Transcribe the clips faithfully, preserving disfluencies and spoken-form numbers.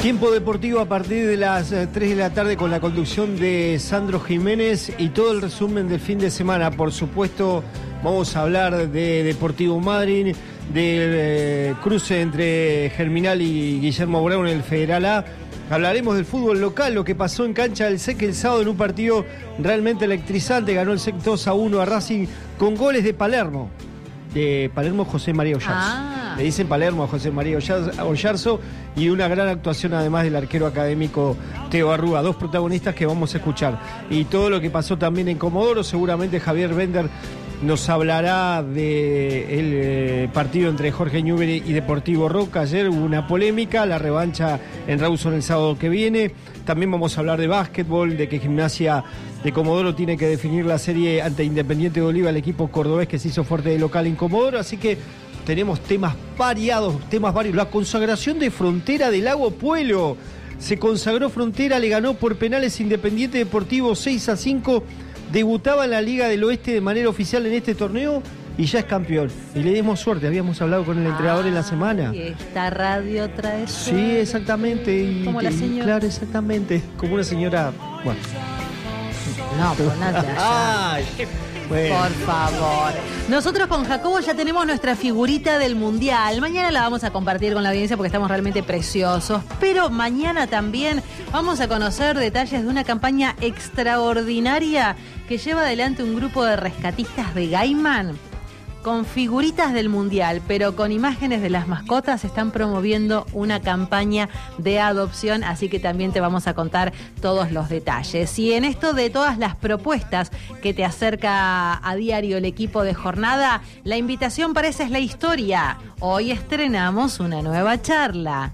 Tiempo deportivo a partir de las tres de la tarde con la conducción de Sandro Jiménez y todo el resumen del fin de semana. Por supuesto, vamos a hablar de Deportivo Madryn, del eh, cruce entre Germinal y Guillermo Brown en el Federal A. Hablaremos del fútbol local, lo que pasó en cancha del S E C el sábado en un partido realmente electrizante. Ganó el S E C dos a uno a Racing con goles de Palermo. De Palermo, José María Oyarzo. Ah. Le dicen Palermo a José María Oyarzo, y una gran actuación además del arquero académico Teo Arruga, dos protagonistas que vamos a escuchar. Y todo lo que pasó también en Comodoro, seguramente Javier Bender nos hablará del eh, partido entre Jorge Newbery y Deportivo Roca. Ayer hubo una polémica, la revancha en Rawson el sábado que viene. También vamos a hablar de básquetbol, de que Gimnasia de Comodoro tiene que definir la serie ante Independiente de Oliva, el equipo cordobés que se hizo fuerte de local en Comodoro. Así que tenemos temas variados, temas varios. La consagración de Frontera del Lago Puelo. Se consagró Frontera, le ganó por penales Independiente Deportivo seis a cinco. Debutaba en la Liga del Oeste de manera oficial en este torneo y ya es campeón. Y le dimos suerte, habíamos hablado con el entrenador ah, en la semana. Y esta radio trae Sí, exactamente. Y, como la señora. Claro, exactamente. Como una señora. Bueno. No, pero nada. Ay, bueno. Por favor. Nosotros con Jacobo ya tenemos nuestra figurita del Mundial. Mañana la vamos a compartir con la audiencia porque estamos realmente preciosos. Pero mañana también vamos a conocer detalles de una campaña extraordinaria que lleva adelante un grupo de rescatistas de Gaiman. Con figuritas del Mundial, pero con imágenes de las mascotas, están promoviendo una campaña de adopción, así que también te vamos a contar todos los detalles. Y en esto de todas las propuestas que te acerca a diario el equipo de jornada, la invitación para esa es la historia. Hoy estrenamos una nueva charla.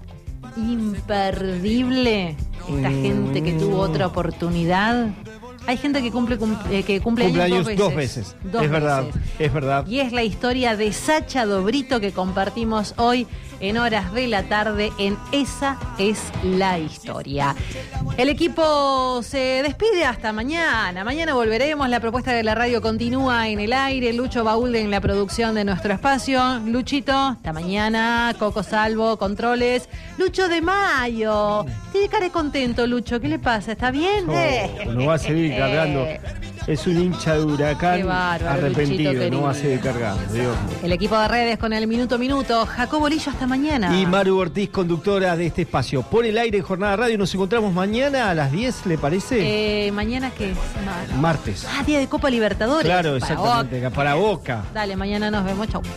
Imperdible. Esta mm. gente que tuvo otra oportunidad. Hay gente que cumple, cumple que cumple años, años dos veces. Dos veces. Es verdad, veces. es verdad. Y es la historia de Sacha Dobrito que compartimos hoy en horas de la tarde en Esa es la Historia. El equipo se despide hasta mañana. Mañana volveremos. La propuesta de la radio continúa en el aire. Lucho Baúl en la producción de nuestro espacio. Luchito, hasta mañana. Coco Salvo, controles. Lucho de Mayo. Tiene cara de contento, Lucho. ¿Qué le pasa? ¿Está bien? Oh, no va a seguir cargando. Es un hincha de Huracán bárbaro, arrepentido, no va a seguir cargando. Dios. El equipo de redes con el Minuto a Minuto. Jacobo Lillo, hasta mañana. Y Maru Ortiz, conductora de este espacio. Por el aire en Jornada Radio. Nos encontramos mañana a las diez, ¿le parece? Eh, ¿Mañana qué es? Martes. Ah, día de Copa Libertadores. Claro, exactamente. Para Boca. Dale, mañana nos vemos. Chau.